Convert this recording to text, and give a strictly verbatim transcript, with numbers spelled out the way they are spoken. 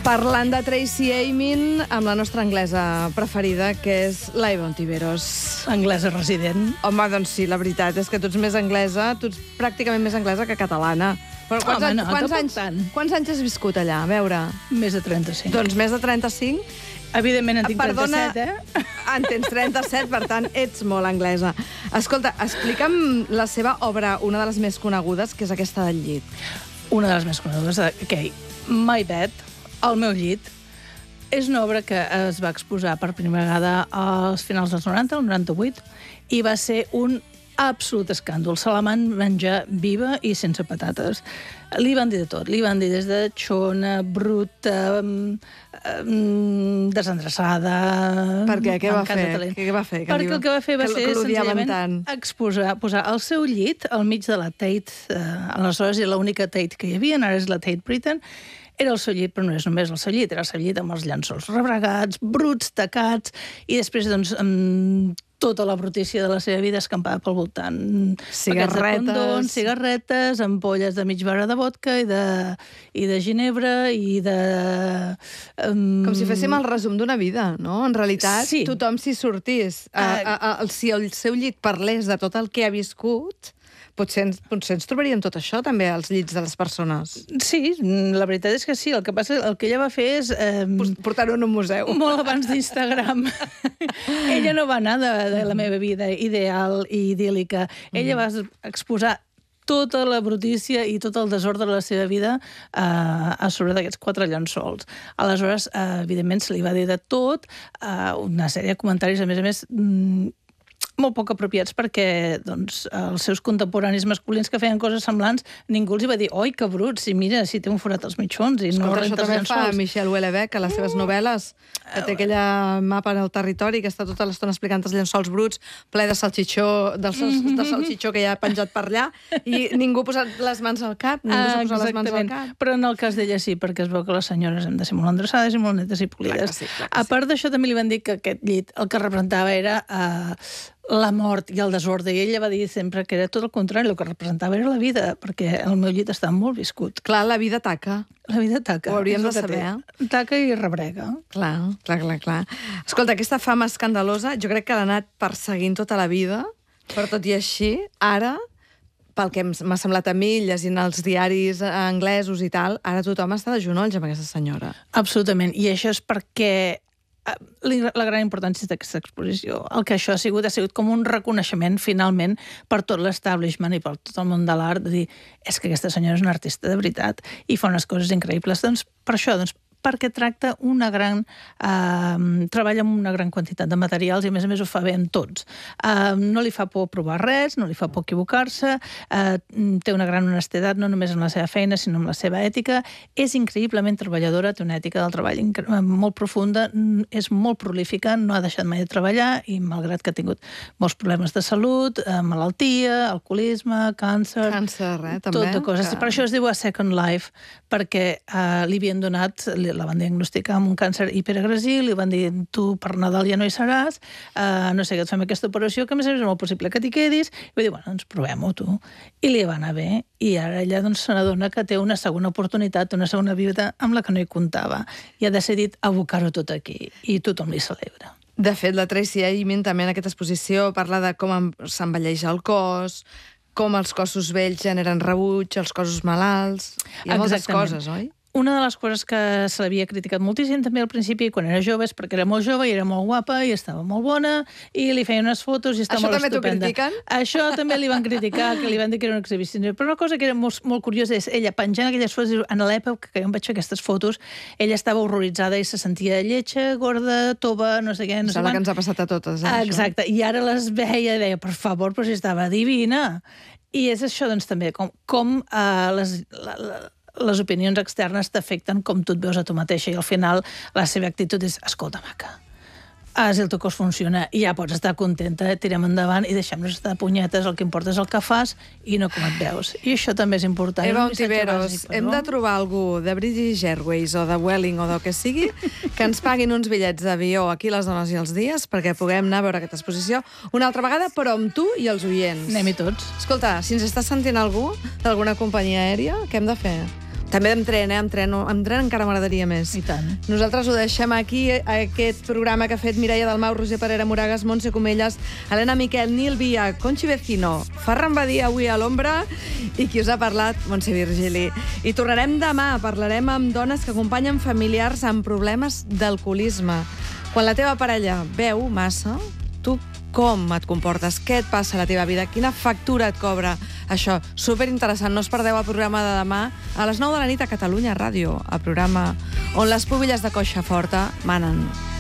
Parlant de Tracy Emin amb la nostra anglesa preferida, que és la Eva Ontiveros. Anglesa resident. Home, doncs sí, la veritat és que tu ets més anglesa, tu ets pràcticament més anglesa que catalana. Però quants, Home, anys, no, quants, tampoc anys, tant. quants anys has viscut allà? A veure... Més de trenta-cinc. Doncs més de trenta-cinc? Evidentment en tinc Perdona, trenta-set, eh? En tens trenta-set, per tant, ets molt anglesa. Escolta, explica'm la seva obra, una de les més conegudes, que és aquesta del llit. Una de les més conegudes, ok. My Bed, el meu llit, és una obra que es va exposar per primera vegada als finals dels noranta, el noranta-vuit, i va ser un absolut escàndol. Se la van menjar viva i sense patates. Li van dir de tot. Li van dir des de xona, bruta, desendreçada... Per què? Què va fer? Què va fer? Perquè el que va fer va ser senzillament tant. exposar, posar el seu llit al mig de la Tate, eh, aleshores era l'única Tate que hi havia, ara és la Tate Britain. Era el seu llit, però no és només el seu llit, era el seu llit amb els llençols rebregats, bruts, tacats, i després, doncs, amb tota la brutícia de la seva vida escampada pel voltant. Cigarretes... De condons, cigarretes, ampolles de mig barra de vodka i de, i de ginebra i de... Um... Com si féssim el resum d'una vida, no? En realitat, sí. Tothom s'hi sortís. Uh, a, a, a, si el seu llit parlés de tot el que ha viscut... Potser ens, potser ens trobaríem tot això, també, als llits de les persones. Sí, la veritat és que sí. El que passa, el que ella va fer és... Eh, portar-ho en un museu. Molt abans d'Instagram. Ella no va anar de, de la meva vida ideal i idíl·lica. Ella va exposar tota la brutícia i tot el desordre de la seva vida eh, a sobre d'aquests quatre llençols. Aleshores, eh, evidentment, se li va dir de tot, eh, una sèrie de comentaris, a més a més... Mm, molt poc apropiats perquè doncs, els seus contemporanis masculins que feien coses semblants, ningú els hi va dir oi, que bruts, i mira, si té un forat als mitjons i Escolta, no això renta els també llençols. fa Michel Houellebecq a les seves novel·les, que té aquella mapa en el territori que està tota l'estona explicant els llençols bruts, ple de salxitxó, de, de salxitxó que hi ha penjat per allà, i ningú ha posat les mans al cap, ningú s'ha posat les mans al cap. Però en el cas d'ella sí, perquè es veu que les senyores hem de ser molt endreçades i molt netes i polides. Sí, a part d'això, també li van dir que aquest llit el que representava era eh, la mort i el desordre, i ella va dir sempre que era tot el contrari, el que representava era la vida, perquè el meu llit estava molt viscut. Clar, la vida taca. La vida taca. Ho hauríem de saber. Taca i rebrega. Clar, clar, clar, clar. Escolta, aquesta fama escandalosa, jo crec que l'ha anat perseguint tota la vida, però tot i així, ara, pel que m'ha semblat a mi, llegint els diaris anglesos i tal, ara tothom està de genolls amb aquesta senyora. Absolutament, i això és perquè la gran importància d'aquesta exposició. El que això ha sigut, ha sigut com un reconeixement, finalment, per tot l'establishment i per tot el món de l'art, de dir, és que aquesta senyora és una artista de veritat i fa unes coses increïbles. Doncs per això, doncs, perquè tracta una gran... Eh, treballa amb una gran quantitat de materials i, a més a més, ho fa bé en tots. Eh, no li fa por provar res, no li fa por equivocar-se, eh, té una gran honestedat, no només amb la seva feina, sinó amb la seva ètica. És increïblement treballadora, té una ètica del treball molt profunda, és molt prolífica, no ha deixat mai de treballar i, malgrat que ha tingut molts problemes de salut, eh, malaltia, alcoholisme, càncer... Càncer, eh, també. Tot de coses. Que... Per això es diu A Second Life, perquè eh, li havien donat... la van diagnosticar amb un càncer hiperagressiu, li van dir, tu per Nadal ja no hi seràs, uh, no sé què, et fem aquesta operació, que a més a més és molt possible que t'hi quedis, i va dir, bueno, doncs provem-ho tu. I li va anar bé, i ara ella doncs, se n'adona que té una segona oportunitat, una segona vida amb la que no hi comptava, i ha decidit abocar-ho tot aquí, i tothom li celebra. De fet, la Tracy Emin també en aquesta exposició parla de com s'envelleix el cos, com els cossos vells generen rebuig, els cossos malalts... Hi ha moltes coses, oi? Una de les coses que se l'havia criticat moltíssim també al principi, quan era jove, és perquè era molt jove i era molt guapa i estava molt bona i li feien unes fotos i estava Això molt també estupenda. Això també t'ho critiquen? Això també li van criticar, que li van dir que era una exhibició. Però una cosa que era molt, molt curiosa és ella penjant aquelles fotos, en l'època que jo em vaig fer aquestes fotos, ella estava horroritzada i se sentia lletja, gorda, tova, no sé què, no sé quan. Que ens ha passat a totes, eh, Exacte, això. I ara les veia i deia, per favor, però si estava divina. I és això, doncs, també, com, com uh, les... La, la, les opinions externes t'afecten com tu et veus a tu mateixa i al final la seva actitud és escolta, maca, ah, si el teu cos funciona i ja pots estar contenta, tirem endavant i deixem-nos estar punyetes, el que importa és el que fas i no com et veus. I això també és important. Eva Ontiveros, hem de trobar algú de British Airways o de Vueling o del que sigui que ens paguin uns bitllets d'avió aquí les dones i els dies perquè puguem anar a veure aquesta exposició una altra vegada, però amb tu i els oients. Anem-hi tots. Escolta, si ens està sentint algú d'alguna companyia aèria, què hem de fer? També em tren, eh? Em tren, em tren encara m'agradaria més. I tant. Nosaltres ho deixem aquí, aquest programa que ha fet Mireia Dalmau, Roger Parera, Moragas, Montse Comelles, Helena Miquel, Nil Via, Conchi Vecino, Ferran Badia avui a l'ombra i qui us ha parlat, Montse Virgili. I tornarem demà, parlarem amb dones que acompanyen familiars amb problemes d'alcoholisme. Quan la teva parella beu massa, tu com et comportes? Què et passa a la teva vida? Quina factura et cobra? Això, superinteressant. No us perdeu el programa de demà a les nou de la nit a Catalunya Ràdio, el programa on les pubilles de coixa forta manen.